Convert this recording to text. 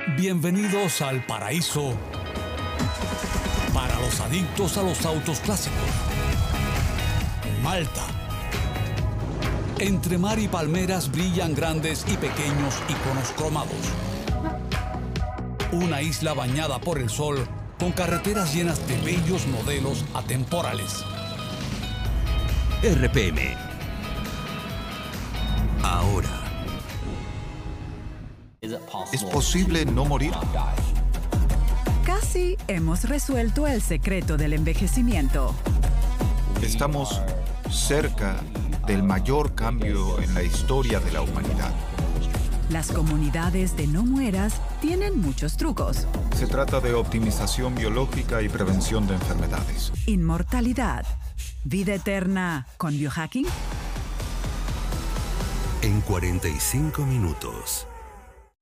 Bienvenidos al paraíso para los adictos a los autos clásicos. Malta. Entre mar y palmeras brillan grandes y pequeños iconos cromados. Una isla bañada por el sol con carreteras llenas de bellos modelos atemporales. RPM. Ahora. ¿Es posible no morir? Casi hemos resuelto el secreto del envejecimiento. Estamos cerca del mayor cambio en la historia de la humanidad. Las comunidades de No Mueras tienen muchos trucos. Se trata de optimización biológica y prevención de enfermedades. Inmortalidad. Vida eterna con biohacking. En 45 minutos.